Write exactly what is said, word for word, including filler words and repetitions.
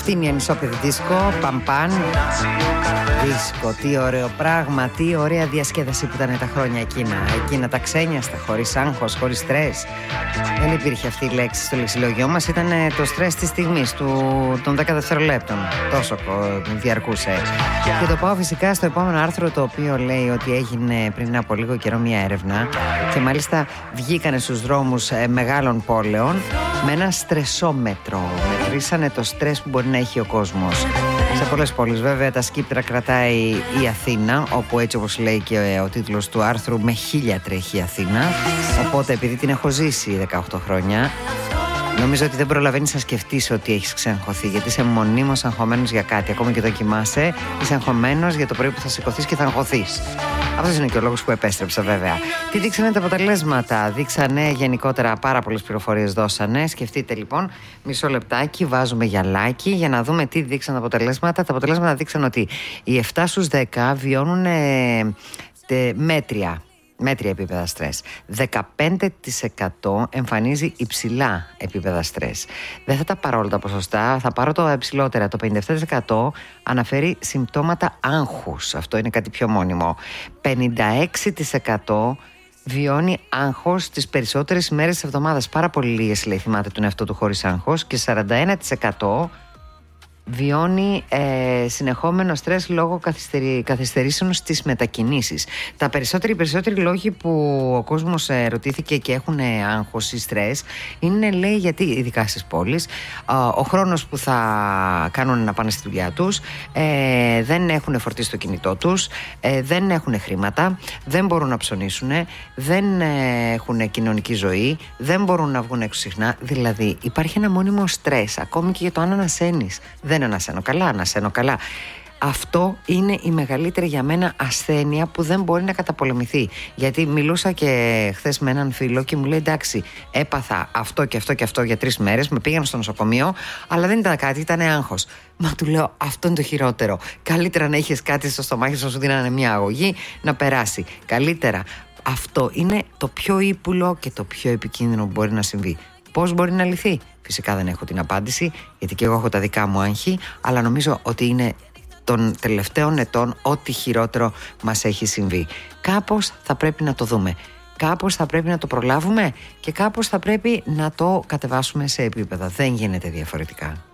Αυτή είναι η ανισόπεδη δίσκο, Παμπάν. Δίσκο, τι ωραίο πράγμα, τι ωραία διασκέδαση που ήταν τα χρόνια εκείνα. Εκείνα τα ξένιαστα, χωρίς άγχος, χωρίς στρες. Δεν υπήρχε αυτή η λέξη στο λεξιλόγιό μας. Ήταν το στρες της στιγμής, του, των δέκα δευτερολέπτων. Τόσο διαρκούσε. Και το πάω φυσικά στο επόμενο άρθρο, το οποίο λέει ότι έγινε πριν από λίγο καιρό μια έρευνα. Και μάλιστα βγήκανε στους δρόμους μεγάλων πόλεων με ένα στρεσόμετρο. Μετρήσανε το στρες που μπορεί να έχει ο κόσμος. Σε πολλές πόλεις βέβαια τα σκύπτρα κρατάει η Αθήνα, όπου έτσι όπως λέει και ο τίτλος του άρθρου, με χίλια τρέχει η Αθήνα. Οπότε επειδή την έχω ζήσει δεκαοκτώ χρόνια, νομίζω ότι δεν προλαβαίνεις να σκεφτείς ότι έχεις ξεγχωθεί, γιατί είσαι μονίμως αγχωμένος για κάτι. Ακόμα και το κοιμάσαι, είσαι αγχωμένος για το πρωί που θα σηκωθείς και θα αγχωθείς. Αυτός είναι και ο λόγος που επέστρεψα βέβαια. Τι δείξανε τα αποτελέσματα? Δείξανε γενικότερα, πάρα πολλές πληροφορίες δώσανε. Σκεφτείτε λοιπόν, μισό λεπτάκι, βάζουμε γυαλάκι για να δούμε τι δείξαν τα αποτελέσματα. Τα αποτελέσματα δείξαν ότι οι επτά στους δέκα βιώνουν ε, τε, μέτρια. Μέτρια επίπεδα στρες. δεκαπέντε τοις εκατό εμφανίζει υψηλά επίπεδα στρες. Δεν θα τα πάρω όλα τα ποσοστά, θα πάρω το υψηλότερα. Το πενήντα επτά τοις εκατό αναφέρει συμπτώματα άγχους. Αυτό είναι κάτι πιο μόνιμο. πενήντα έξι τοις εκατό βιώνει άγχος τις περισσότερες ημέρες της εβδομάδας. Πάρα πολύ λίγες, λέει, θυμάται τον εαυτό του χωρίς άγχος. Και σαράντα ένα τοις εκατό βιώνει ε, συνεχόμενο στρες λόγω καθυστερη, καθυστερήσεων στις μετακινήσεις. Τα περισσότεροι, περισσότεροι λόγοι που ο κόσμος ε, ρωτήθηκε και έχουν ε, άγχος ή στρες είναι, λέει, γιατί ειδικά στις πόλεις ε, ο χρόνος που θα κάνουν να πάνε στη δουλειά τους, ε, δεν έχουν φορτίσει το κινητό τους, ε, δεν έχουν χρήματα, δεν μπορούν να ψωνίσουν, δεν ε, έχουν κοινωνική ζωή, δεν μπορούν να βγουν έξω συχνά. Δηλαδή υπάρχει ένα μόνιμο στρες ακόμη και για το αν ανασένεις. Δεν ανασένω καλά, ανασένω καλά. Αυτό είναι η μεγαλύτερη για μένα ασθένεια που δεν μπορεί να καταπολεμηθεί. Γιατί μιλούσα και χθες με έναν φίλο και μου λέει, εντάξει, έπαθα αυτό και αυτό και αυτό για τρεις μέρες, με πήγαν στο νοσοκομείο, αλλά δεν ήταν κάτι, ήταν άγχος. Μα του λέω, αυτό είναι το χειρότερο. Καλύτερα να είχες κάτι στο στομάχι σου, να σου δίνανε μια αγωγή, να περάσει. Καλύτερα. Αυτό είναι το πιο ύπουλο και το πιο επικίνδυνο που μπορεί να συμβεί. Πώς μπορεί να λυθεί? Φυσικά δεν έχω την απάντηση, γιατί και εγώ έχω τα δικά μου άγχη, αλλά νομίζω ότι είναι των τελευταίων ετών ό,τι χειρότερο μας έχει συμβεί. Κάπως θα πρέπει να το δούμε, κάπως θα πρέπει να το προλάβουμε και κάπως θα πρέπει να το κατεβάσουμε σε επίπεδα. Δεν γίνεται διαφορετικά.